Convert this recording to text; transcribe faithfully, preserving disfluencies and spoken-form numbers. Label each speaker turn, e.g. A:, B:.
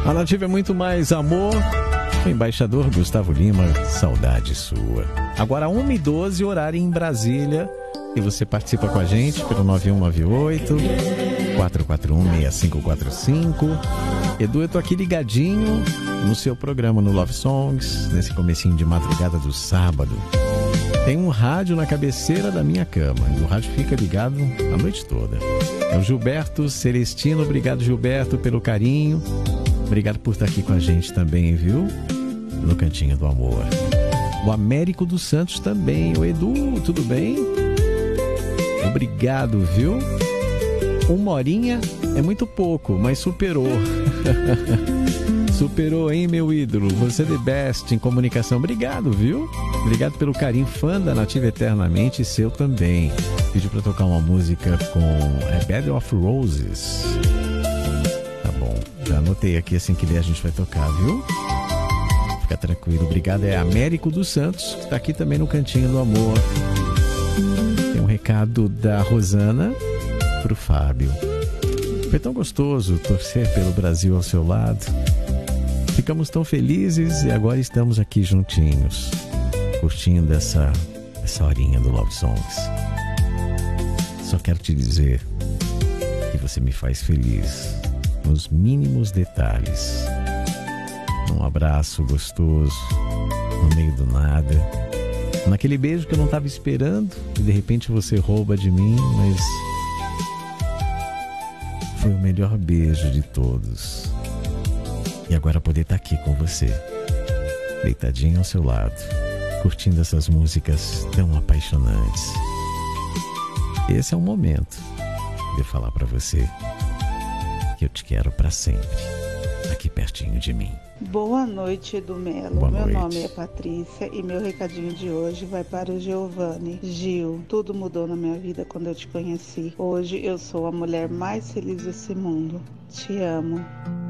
A: A Nativa é muito mais amor. O embaixador Gustavo Lima, saudade sua. Agora uma e doze, horário em Brasília. E você participa com a gente pelo nove um nove oito, quatro quatro um, seis cinco quatro cinco. Edu, eu tô aqui ligadinho no seu programa, no Love Songs, nesse comecinho de madrugada do sábado. Tem um rádio na cabeceira da minha cama e o rádio fica ligado a noite toda. É o Gilberto Celestino. Obrigado, Gilberto, pelo carinho. Obrigado por estar aqui com a gente também, viu? No Cantinho do Amor. O Américo dos Santos também. O Edu, tudo bem? Obrigado, viu? Uma horinha é muito pouco, mas superou. Superou, hein, meu ídolo? Você é the best em comunicação. Obrigado, viu? Obrigado pelo carinho. Fã da Nativa eternamente e seu também. Pediu pra tocar uma música com A Bed of Roses. Tá bom. Já anotei aqui, assim que der a gente vai tocar, viu? Fica tranquilo. Obrigado. É Américo dos Santos, que tá aqui também no Cantinho do Amor. Tem um recado da Rosana pro Fábio. Foi tão gostoso torcer pelo Brasil ao seu lado. Ficamos tão felizes e agora estamos aqui juntinhos, curtindo essa, essa horinha do Love Songs. Só quero te dizer que você me faz feliz nos mínimos detalhes. Um abraço gostoso no meio do nada, naquele beijo que eu não estava esperando e de repente você rouba de mim, mas foi o melhor beijo de todos. E agora poder estar aqui com você, deitadinho ao seu lado, curtindo essas músicas tão apaixonantes. Esse é o momento de eu falar pra você que eu te quero pra sempre, aqui pertinho de mim.
B: Boa noite, Edu Melo.
A: Boa
B: meu
A: noite.
B: nome é Patrícia e meu recadinho de hoje vai para o Giovanni. Gil, tudo mudou na minha vida quando eu te conheci. Hoje eu sou a mulher mais feliz desse mundo. Te amo.